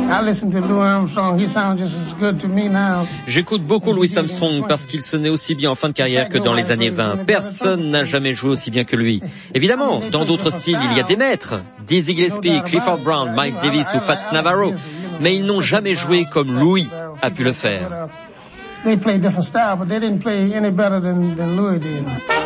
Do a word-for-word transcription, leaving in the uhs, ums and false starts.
J'écoute beaucoup Louis Armstrong parce qu'il sonnait aussi bien en fin de carrière que dans les années vingt. Personne n'a jamais joué aussi bien que lui. Évidemment, dans d'autres styles, il y a des maîtres. Dizzy Gillespie, Clifford Brown, Miles Davis ou Fats Navarro. Mais ils n'ont jamais joué comme Louis a pu le faire. They played different style, but they didn't play any better than, than Louis did.